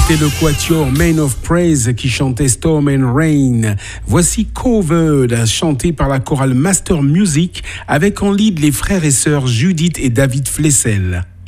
C'était le quatuor Main of Praise qui chantait Storm and Rain. Voici Covered, chanté par la chorale Master Music avec en lead les frères et sœurs Judith et David Flessel.